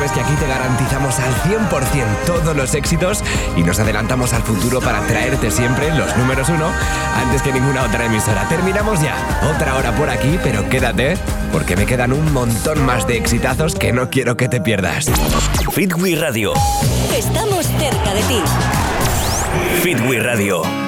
sabes que aquí te garantizamos al 100% todos los éxitos y nos adelantamos al futuro para traerte siempre los números 1 antes que ninguna otra emisora. Terminamos ya. Otra hora por aquí, pero quédate porque me quedan un montón más de exitazos que no quiero que te pierdas. Fit We Radio. Estamos cerca de ti. Fit We Radio.